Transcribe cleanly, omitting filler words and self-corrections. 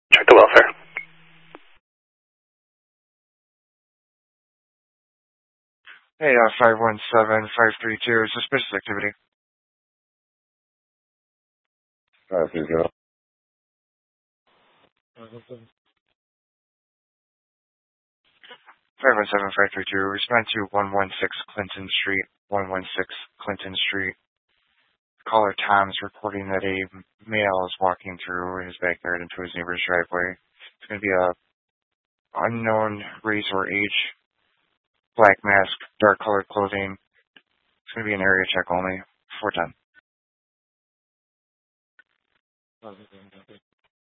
Check the welfare. Hey, 517532, suspicious activity. 530. 517532, respond to 116 Clinton Street, 116 Clinton Street. Caller Tom's reporting that a male is walking through his backyard into his neighbor's driveway. It's going to be a unknown race or age, black mask, dark colored clothing. It's going to be an area check only, 410.